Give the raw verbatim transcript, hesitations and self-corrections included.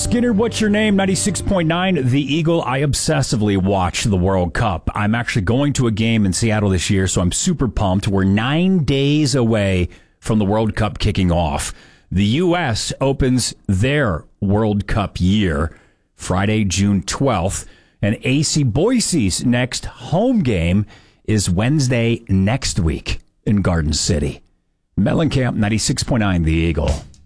Skinner, what's your name? ninety-six point nine, The Eagle. I obsessively watch the World Cup. I'm actually going to a game in Seattle this year, so I'm super pumped. We're nine days away from the World Cup kicking off. The U S opens their World Cup year Friday, June twelfth, and A C Boise's next home game is Wednesday next week in Garden City. Mellencamp, ninety-six point nine, The Eagle.